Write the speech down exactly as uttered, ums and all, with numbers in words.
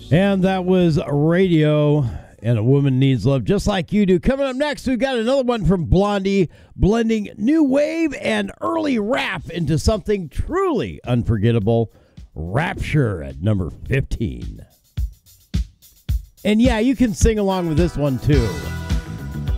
And that was Radio and A Woman Needs Love Just Like You Do. Coming up next, we've got another one from Blondie, blending new wave and early rap into something truly unforgettable. Rapture at number fifteen. And yeah, you can sing along with this one too.